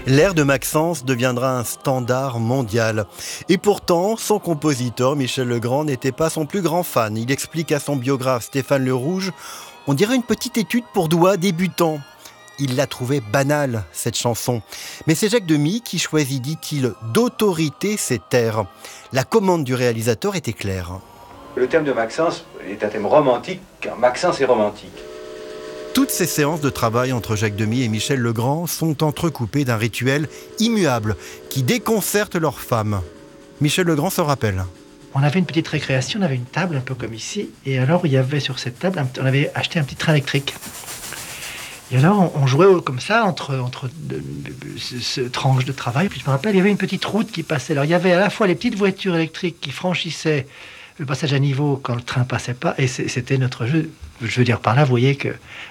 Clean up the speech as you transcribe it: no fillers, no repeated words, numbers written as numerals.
L'air de Maxence deviendra un standard mondial. Et pourtant, son compositeur, Michel Legrand, n'était pas son plus grand fan. Il explique à son biographe Stéphane Le Rouge, on dirait une petite étude pour doigts débutants. Il l'a trouvée banale, cette chanson. Mais c'est Jacques Demy qui choisit, dit-il, d'autorité ces terres. La commande du réalisateur était claire. Le thème de Maxence est un thème romantique, car Maxence est romantique. Toutes ces séances de travail entre Jacques Demy et Michel Legrand sont entrecoupées d'un rituel immuable qui déconcerte leurs femmes. Michel Legrand se rappelle. On avait une petite récréation, on avait une table un peu comme ici, et alors il y avait sur cette table, on avait acheté un petit train électrique. Et alors on jouait comme ça entre tranches de travail. Puis je me rappelle, il y avait une petite route qui passait. Alors il y avait à la fois les petites voitures électriques qui franchissaient le passage à niveau quand le train passait pas, et c'était notre jeu. Je veux dire par là, vous voyez que